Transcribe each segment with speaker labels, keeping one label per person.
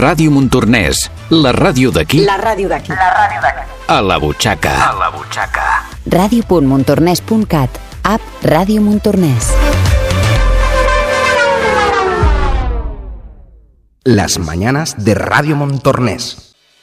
Speaker 1: Ràdio Montornès, la ràdio d'aquí.
Speaker 2: La ràdio d'aquí. La ràdio d'aquí.
Speaker 1: A la butxaca. A la butxaca.
Speaker 2: Ràdio.montornès.cat. App Ràdio Montornès.
Speaker 3: Las mañanas de Radio Montornès.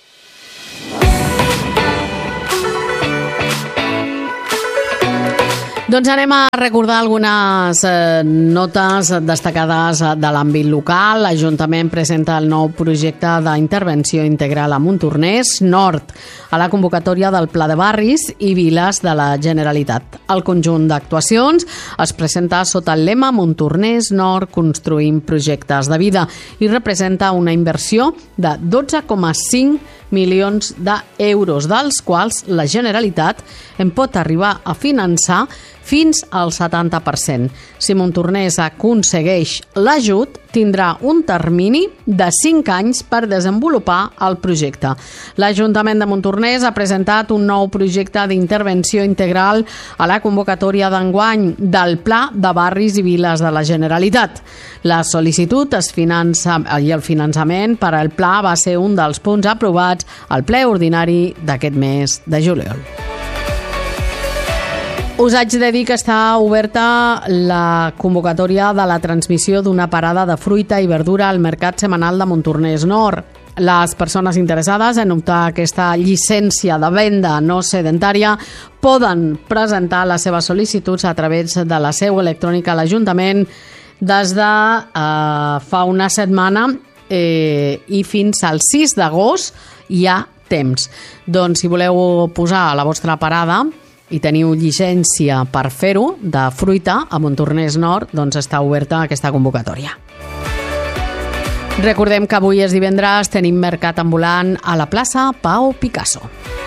Speaker 4: Doncs anem a recordar algunes notes destacades de l'àmbit local. L'Ajuntament presenta el nou projecte d'intervenció integral a Montornès Nord a la convocatòria del Pla de Barris i Viles de la Generalitat. El conjunt d'actuacions es presenta sota el lema Montornès Nord construïm projectes de vida i representa una inversió de 12,5 milions d'euros, dels quals la Generalitat en pot arribar a finançar fins al 70%. Si Montornès aconsegueix l'ajut, tindrà un termini de 5 anys per desenvolupar el projecte. L'Ajuntament de Montornès ha presentat un nou projecte d'intervenció integral a la convocatòria d'enguany del Pla de Barris i Viles de la Generalitat. La sol·licitud es finança i el finançament per al pla va ser un dels punts aprovats al ple ordinari d'aquest mes de juliol. Us haig de dir que està oberta la convocatòria de la transmissió d'una parada de fruita i verdura al Mercat Setmanal de Montornès Nord. Les persones interessades en optar a aquesta llicència de venda no sedentària poden presentar les seves sol·licituds a través de la seu electrònica a l'Ajuntament des de fa una setmana i fins al 6 d'agost hi ha temps. Doncs si voleu posar la vostra parada i teniu llicència per fer-ho de fruita a Montornès Nord, doncs està oberta aquesta convocatòria. Recordem que avui és divendres, tenim mercat ambulant a la plaça Pau Picasso.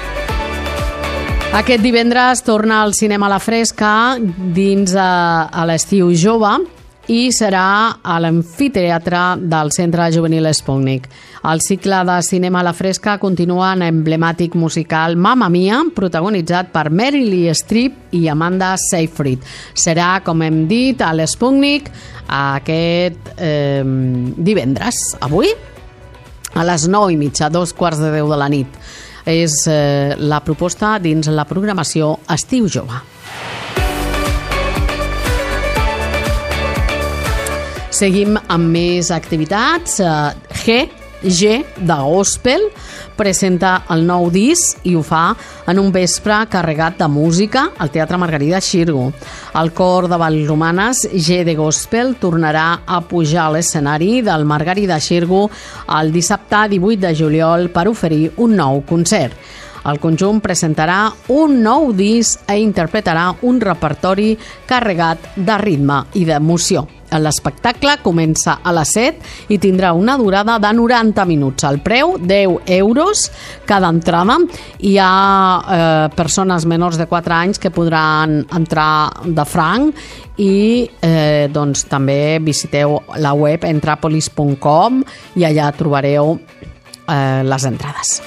Speaker 4: Aquest divendres torna al cinema a la fresca dins a l'estiu jove i serà a l'amfiteatre del Centre Juvenil Sputnik. El cicle de cinema a la fresca continua en emblemàtic musical Mamma Mia, protagonitzat per Meryl Streep i Amanda Seyfried. Serà, com hem dit, a l'Sputnik aquest divendres, avui, a les 9:30, 9:15 de la nit. És la proposta dins la programació Estiu Jove. Seguim amb més activitats. G de Gospel presenta el nou disc i ho fa en un vespre carregat de música al Teatre Margarida Xirgo. El cor de Vallromanes, G de Gospel, tornarà a pujar a l'escenari del Margarida Xirgo el dissabte 18 de juliol per oferir un nou concert. El conjunt presentarà un nou disc i interpretarà un repertori carregat de ritme i d'emoció. L'espectacle comença a les 7 i tindrà una durada de 90 minuts. El preu, 10 euros cada entrada. Hi ha persones menors de 4 anys que podran entrar de franc i doncs, també visiteu la web entrapolis.com i allà trobareu les entrades.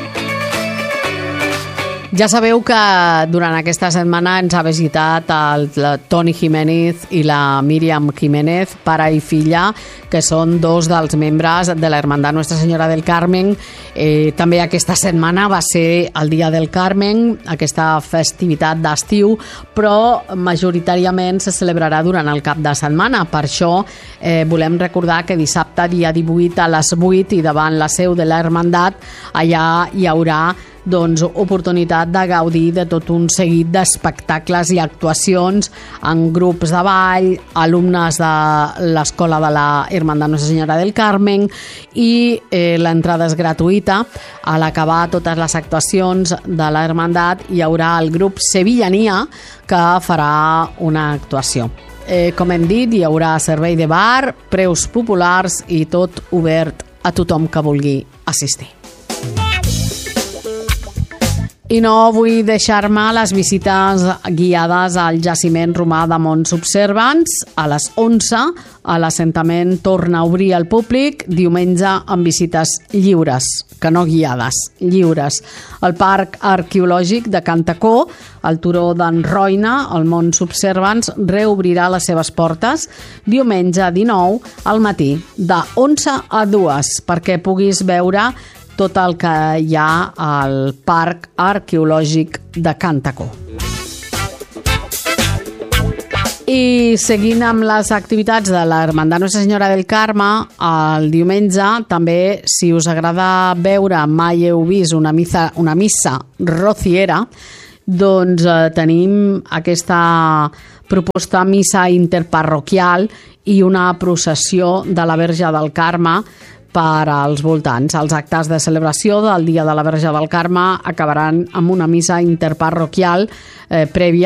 Speaker 4: Ja sabeu que durant aquesta setmana ens ha visitat el Toni Jiménez i la Míriam Jiménez, pare i filla, que són dos dels membres de la Hermandad Nuestra Senyora del Carmen. També aquesta setmana va ser el Dia del Carmen, aquesta festivitat d'estiu, però majoritàriament se celebrarà durant el cap de setmana. Per això volem recordar que dissabte, dia 18, a les 8 i davant la seu de la Hermandad, allà hi haurà oportunitat de gaudir de tot un seguit d'espectacles i actuacions en grups de ball, alumnes de l'escola de la Hermandad Nuestra Senyora del Carmen, i l'entrada és gratuïta. A l'acabar totes les actuacions de la Hermandad hi haurà el grup Sevillania que farà una actuació. Com hem dit, hi haurà servei de bar, preus populars i tot obert a tothom que vulgui assistir. I no vull deixar-me les visites guiades al jaciment romà de Monts Observants a les 11. A l'assentament torna a obrir al públic diumenge amb visites lliures, que no guiades, lliures. El Parc Arqueològic de Cantacó, el Turó d'en Roina, el Monts Observants, reobrirà les seves portes diumenge 19 al matí, de 11 a 2, perquè puguis veure tot el que hi ha al Parc Arqueològic de Cantacó. I seguint amb les activitats de l'Hermandad Nuestra Senyora del Carme, el diumenge també, si us agrada veure, mai heu vist una missa rociera, doncs tenim aquesta proposta missa interparroquial i una processió de la Verge del Carme per als voltants. Els actes de celebració del Dia de la Verge del Carme acabaran amb una missa interparroquial prèvia